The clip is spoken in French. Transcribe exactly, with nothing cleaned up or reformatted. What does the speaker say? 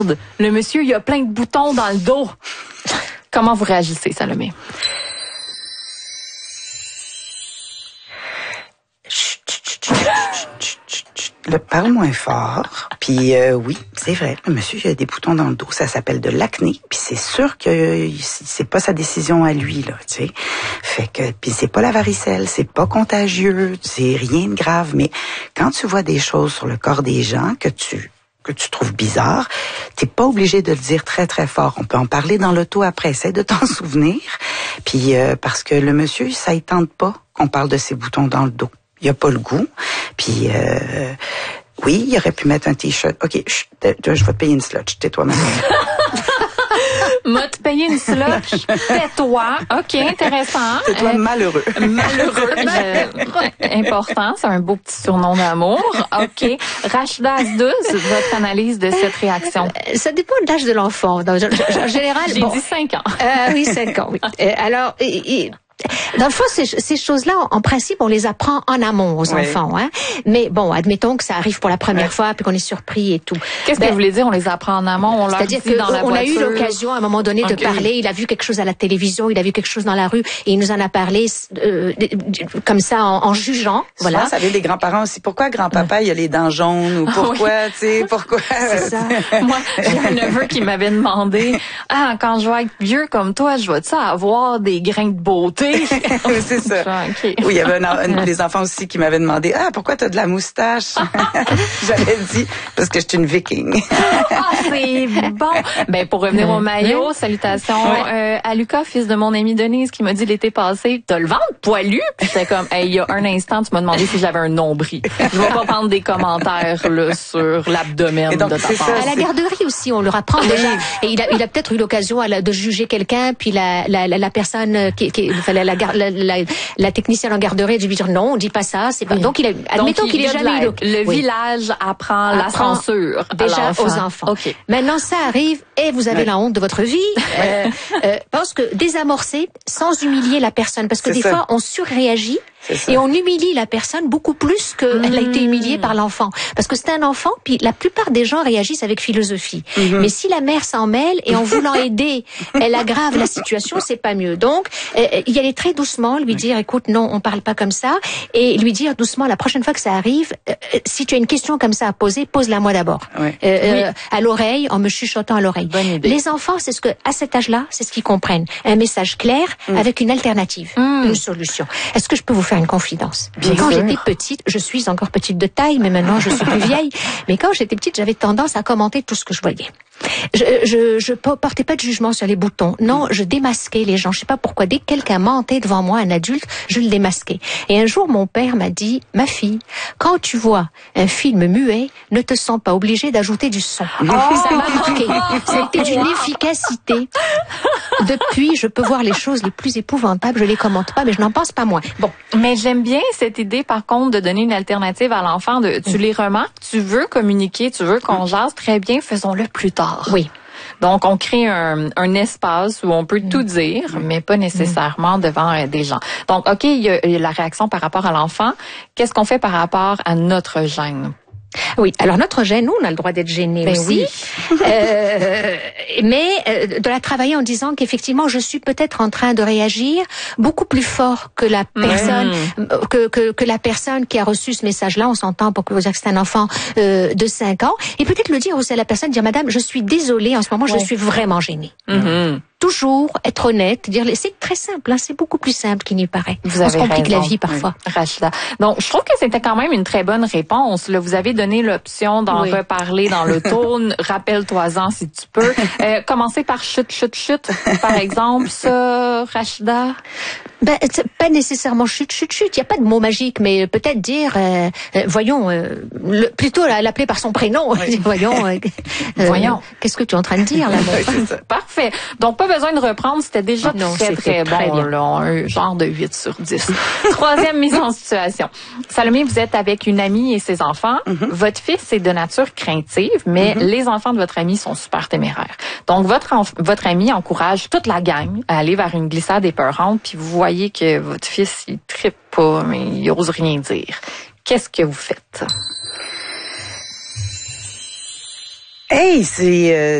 Le monsieur, il a plein de boutons dans le dos. Comment vous réagissez, Salomé? Le parle moins fort. Puis euh, oui, c'est vrai, le monsieur il a des boutons dans le dos, ça s'appelle de l'acné. Puis c'est sûr que c'est pas sa décision à lui là, tu sais. Fait que puis c'est pas la varicelle, c'est pas contagieux, c'est rien de grave. Mais quand tu vois des choses sur le corps des gens que tu que tu trouves bizarre, t'es pas obligé de le dire très très fort. On peut en parler dans l'auto après. Essaie de t'en souvenir. Puis euh, parce que le monsieur, ça il tente pas qu'on parle de ses boutons dans le dos. Il a pas le goût. Puis euh, oui, il aurait pu mettre un t-shirt. Ok, chut, je vais te payer une slotch. Tais-toi, madame. M'a te payé une slotch, tais-toi. OK, intéressant. Tais-toi, euh, malheureux. Malheureux. euh, important, c'est un beau petit surnom d'amour. OK. Rachida Asdouz, votre analyse de cette réaction? Euh, ça dépend de l'âge de l'enfant. En général, j'ai bon, dit cinq ans. Euh, oui, cinq ans, oui. Euh, alors, et, et, dans le fond, ces, ces choses-là, en principe, on les apprend en amont aux oui. enfants. Hein? Mais bon, admettons que ça arrive pour la première oui. fois, puis qu'on est surpris et tout. Qu'est-ce ben, que vous voulez dire, on les apprend en amont? On C'est-à-dire qu'on a eu l'occasion à un moment donné okay. de parler. Il a vu quelque chose à la télévision, il a vu quelque chose dans la rue, et il nous en a parlé euh, comme ça, en, en jugeant. Souvent, voilà. Ça vient des grands-parents aussi. Pourquoi grand-papa, ouais. il a les dents jaunes? Ou pourquoi, oui. tu sais, pourquoi? C'est ça. Moi, j'ai un neveu qui m'avait demandé, ah, quand je vais être vieux comme toi, je vais-tu avoir des grains de beauté? C'est ça. Okay. Oui, il y avait un, un des enfants aussi qui m'avaient demandé, ah, pourquoi t'as de la moustache? J'avais dit, parce que je suis une viking. Ah, c'est bon. Ben, pour revenir au maillot, oui. salutations oui. euh, à Lucas, fils de mon amie Denise, qui m'a dit l'été passé, t'as le ventre poilu? Puis j'étais comme, hey, il y a un instant, tu m'as demandé si j'avais un nombril. Je vais pas prendre des commentaires, là, sur l'abdomen donc, de ta part. À la garderie aussi, on leur apprend déjà. Et il a, il a peut-être eu l'occasion de juger quelqu'un, puis la, la, la, la personne qui, qui la, la, la, la, la technicienne en garderie lui dire non, on dit pas ça, c'est pas. Oui. Donc il a, admettons qu'il ait jamais eu le, le oui. village apprend, apprend la censure déjà à aux enfants. Okay. Maintenant ça arrive et vous avez ouais. la honte de votre vie. euh, euh, pense que désamorcer sans humilier la personne, parce que c'est des ça. fois on surréagit. Et on humilie la personne beaucoup plus qu'elle mmh. a été humiliée par l'enfant. Parce que c'est un enfant, puis la plupart des gens réagissent avec philosophie. Mmh. Mais si la mère s'en mêle et en voulant aider, elle aggrave la situation, c'est pas mieux. Donc, euh, y aller très doucement, lui dire, écoute, non, on parle pas comme ça, et lui dire doucement, la prochaine fois que ça arrive, euh, si tu as une question comme ça à poser, pose-la moi d'abord. Ouais. Euh, oui. euh, à l'oreille, en me chuchotant à l'oreille. Les enfants, c'est ce que, à cet âge-là, c'est ce qu'ils comprennent. Un message clair mmh. avec une alternative, mmh. une solution. Est-ce que je peux vous faire une confidence? Bien quand sûr. j'étais petite, je suis encore petite de taille, mais maintenant je suis plus vieille. Mais quand j'étais petite, j'avais tendance à commenter tout ce que je voyais. Je, je, je portais pas de jugement sur les boutons. Non, je démasquais les gens. Je sais pas pourquoi. Dès que quelqu'un mentait devant moi, un adulte, je le démasquais. Et un jour, mon père m'a dit, ma fille, quand tu vois un film muet, ne te sens pas obligée d'ajouter du son. Oh ça m'a marqué. Ça a été d'une efficacité. Depuis, je peux voir les choses les plus épouvantables. Je les commente pas, mais je n'en pense pas moins. Bon. Mais j'aime bien cette idée, par contre, de donner une alternative à l'enfant. De, tu les remarques, tu veux communiquer, tu veux qu'on jase, très bien, faisons-le plus tard. Oui. Donc, on crée un, un espace où on peut mmh. tout dire, mais pas nécessairement mmh. devant euh, des gens. Donc, OK, il y, a, il y a la réaction par rapport à l'enfant. Qu'est-ce qu'on fait par rapport à notre gêne? Oui, alors notre gêne, nous, on a le droit d'être gêné ben aussi. Oui. euh, mais euh, de la travailler en disant qu'effectivement, je suis peut-être en train de réagir beaucoup plus fort que la personne, mmh. que, que que la personne qui a reçu ce message-là. On s'entend pour que vous dire que c'est un enfant euh, de cinq ans, et peut-être le dire aussi à la personne, dire Madame, je suis désolée en ce moment, ouais. je suis vraiment gênée. Mmh. Toujours être honnête, dire c'est très simple, hein, c'est beaucoup plus simple qu'il n'y paraît. Vous on avez se complique raison. la vie parfois. Oui. Rachida. Donc, je trouve que c'était quand même une très bonne réponse. Là, vous avez donné l'option d'en oui. reparler dans l'auto. Rappelle-toi-en si tu peux. Euh, commencer par chute, chute, chute, par exemple, ça, Rachida? Ben, pas nécessairement chute, chute, chute. Il n'y a pas de mot magique, mais peut-être dire, euh, euh, voyons, euh, le, plutôt l'appeler par son prénom. Oui. voyons, euh, voyons. Euh, qu'est-ce que tu es en train de dire là? Parfait. Donc, pas besoin de reprendre. C'était déjà non, très, très, très bon. Bien. Là, un genre de huit sur dix. Troisième mise en situation. Salomé, vous êtes avec une amie et ses enfants. Mm-hmm. Votre fils est de nature craintive, mais mm-hmm. les enfants de votre amie sont super téméraires. Donc, votre, enf- votre amie encourage toute la gang à aller vers une glissade épeurante, puis vous voyez que votre fils, il trippe pas, mais il ose rien dire. Qu'est-ce que vous faites? Hey, c'est... Euh,